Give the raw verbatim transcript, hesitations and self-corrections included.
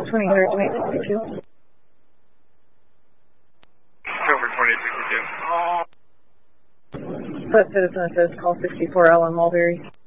twenty-third, twenty sixty-two. Over twenty sixty-two. But citizen says call sixty-four L on Mulberry.